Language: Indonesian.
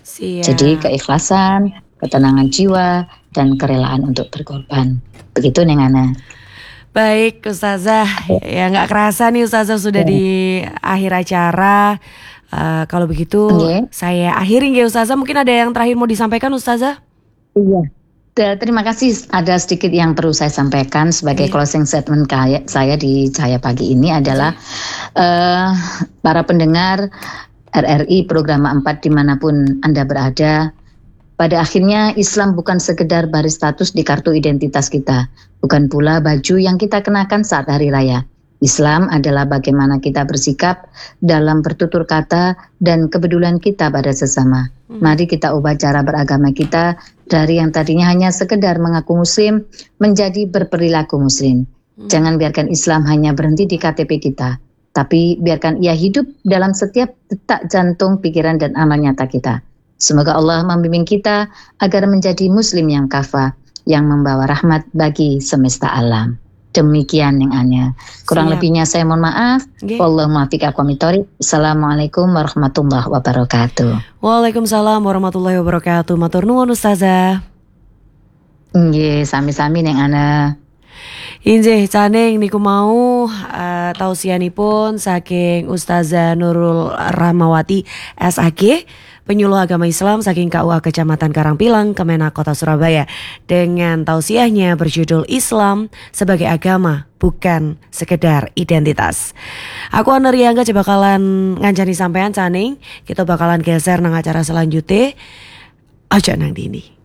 Jadi Siap. keikhlasan, ketenangan jiwa, dan kerelaan untuk berkorban. Begitu Neng Ana. Baik Ustazah, ya nggak kerasa nih Ustazah sudah Ya. di akhir acara. Kalau begitu Nggih. saya akhiri ya Ustazah. Mungkin ada yang terakhir mau disampaikan Ustazah? Iya. Terima kasih. Ada sedikit yang perlu saya sampaikan sebagai Nggih. closing statement saya di Cahaya Pagi ini adalah Nggih. para pendengar RRI program 4 dimanapun Anda berada. Pada akhirnya Islam bukan sekedar baris status di kartu identitas kita, bukan pula baju yang kita kenakan saat hari raya. Islam adalah bagaimana kita bersikap dalam bertutur kata dan kepedulian kita pada sesama. Mari kita ubah cara beragama kita dari yang tadinya hanya sekedar mengaku muslim menjadi berperilaku muslim. Jangan biarkan Islam hanya berhenti di KTP kita, tapi biarkan ia hidup dalam setiap detak jantung, pikiran, dan amal nyata kita. Semoga Allah membimbing kita agar menjadi muslim yang kafah, yang membawa rahmat bagi semesta alam. Demikian yang Anya. Kurang Siap. lebihnya saya mohon maaf. Nggih. Wallahu muwaffiq aqwamit thoriq. Assalamualaikum warahmatullahi wabarakatuh. Waalaikumsalam warahmatullahi wabarakatuh. Matur nuwun Ustazah. Nggih, sami-sami neng Ana. Injih caning niku mau tausiahipun saking Ustazah Nurul Rahmawati SAG, penyuluh agama Islam saking KUA Kecamatan Karangpilang, Kemenak Kota Surabaya, dengan tausiahnya berjudul Islam sebagai agama bukan sekedar identitas. Aku Anariangga bakalan ngancani sampean caning, kita bakalan geser nang acara selanjutnya. Aja nang dini.